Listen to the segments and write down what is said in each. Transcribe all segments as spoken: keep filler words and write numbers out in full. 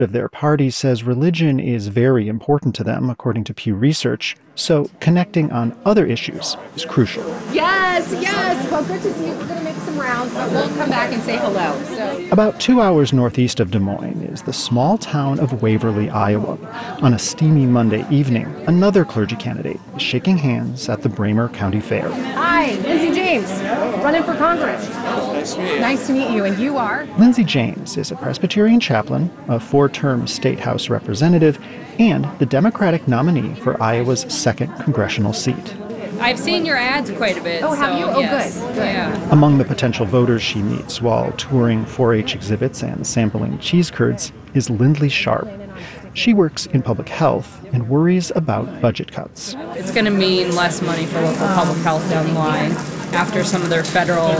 of their party says religion is very important to them, according to Pew Research, so connecting on other issues is crucial. Yes, yes. Well, good to see you. We're going to make some rounds, but we'll come back and say hello. So. About two hours northeast of Des Moines is the small town of Waverly, Iowa. On a steamy Monday evening, another clergy candidate is shaking hands at the Bramer County Fair. Hi, Lindsay James, running for Congress. Nice to meet you. Nice to meet you, and you are? Lindsay James is a Presbyterian chaplain, a four-term state House representative, and the Democratic nominee for Iowa's second congressional seat. I've seen your ads quite a bit. Oh, have so, you? Oh, yes. good. good. Yeah. Among the potential voters she meets while touring four H exhibits and sampling cheese curds is Lindley Sharp. She works in public health and worries about budget cuts. It's going to mean less money for local public health down the line after some of their federal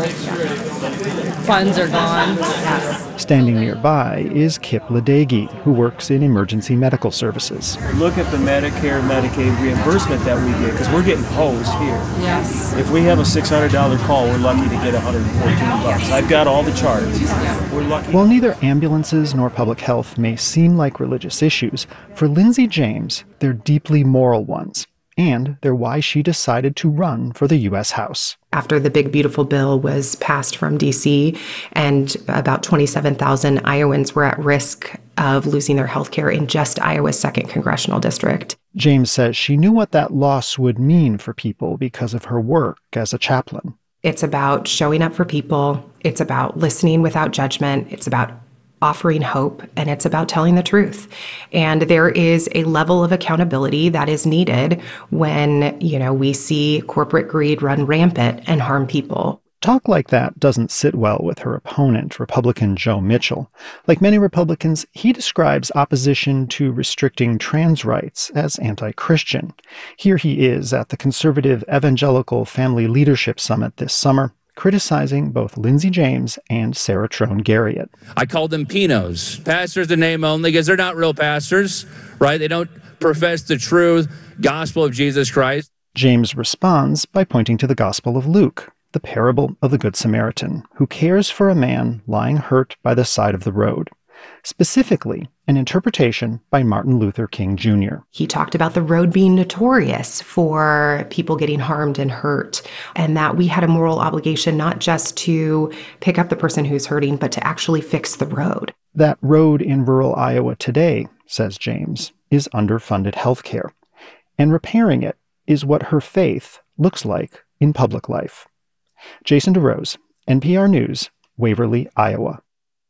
funds are gone. Standing nearby is Kip Ledecky, who works in emergency medical services. Look at the Medicare, Medicaid reimbursement that we get, because we're getting hosed here. Yes. If we have a six hundred dollars call, we're lucky to get one hundred fourteen bucks. I've got all the charts. Yeah. We're lucky. While neither ambulances nor public health may seem like religious issues, for Lindsay James, they're deeply moral ones. And they're why she decided to run for the U S House. After the big, beautiful bill was passed from D C and about twenty-seven thousand Iowans were at risk of losing their health care in just Iowa's second congressional district. James says she knew what that loss would mean for people because of her work as a chaplain. It's about showing up for people. It's about listening without judgment. It's about offering hope, and it's about telling the truth. And there is a level of accountability that is needed when, you know, we see corporate greed run rampant and harm people. Talk like that doesn't sit well with her opponent, Republican Joe Mitchell. Like many Republicans, he describes opposition to restricting trans rights as anti-Christian. Here he is at the conservative Evangelical Family Leadership Summit this summer, criticizing both Lindsay James and Sarah Trone Garriott. I call them Pinos. Pastors in name only, because they're not real pastors, right? They don't profess the true gospel of Jesus Christ. James responds by pointing to the Gospel of Luke, the parable of the Good Samaritan, who cares for a man lying hurt by the side of the road. Specifically, an interpretation by Martin Luther King Junior He talked about the road being notorious for people getting harmed and hurt, and that we had a moral obligation not just to pick up the person who's hurting, but to actually fix the road. That road in rural Iowa today, says James, is underfunded health care. And repairing it is what her faith looks like in public life. Jason DeRose, N P R News, Waverly, Iowa.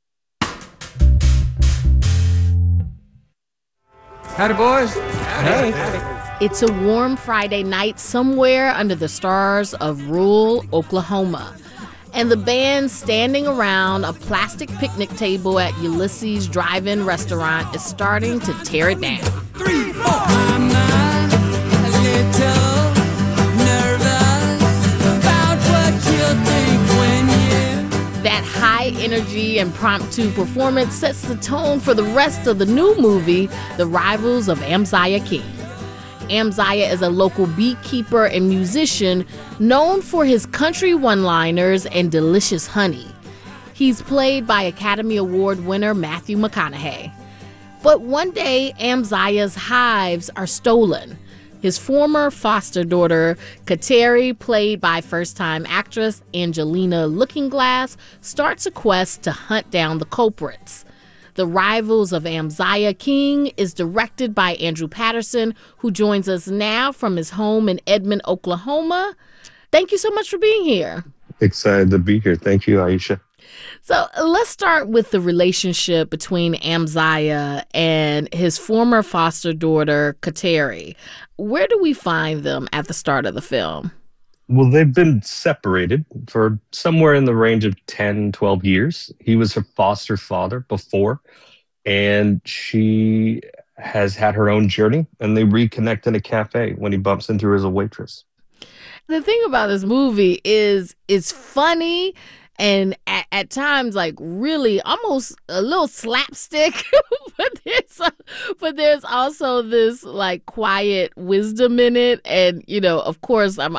Howdy, boys. Hey. It's a warm Friday night somewhere under the stars of rural Oklahoma. And the band standing around a plastic picnic table at Ulysses Drive-In Restaurant is starting to tear it down. Three, four. I'm not a little nervous about what you'll think when you... That high-energy impromptu performance sets the tone for the rest of the new movie, The Rivals of Amziah King. Amziah is a local beekeeper and musician known for his country one-liners and delicious honey. He's played by Academy Award winner Matthew McConaughey. But one day, Amziah's hives are stolen. His former foster daughter, Kateri, played by first-time actress Angelina Lookingglass, starts a quest to hunt down the culprits. The Rivals of Amziah King is directed by Andrew Patterson, who joins us now from his home in Edmond, Oklahoma. Thank you so much for being here. Excited to be here. Thank you, Aisha. So let's start with the relationship between Amziah and his former foster daughter, Kateri. Where do we find them at the start of the film? Well, they've been separated for somewhere in the range of ten, twelve years. He was her foster father before, and she has had her own journey, and they reconnect in a cafe when he bumps into her as a waitress. The thing about this movie is it's funny and at, at times like really almost a little slapstick, but there's a, but there's also this like quiet wisdom in it. And, you know, of course, I'm I'm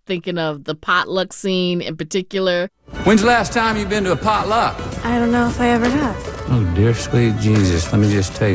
thinking of the potluck scene in particular. When's the last time you've been to a potluck? I don't know if I ever have. Oh, dear sweet Jesus, let me just tell you.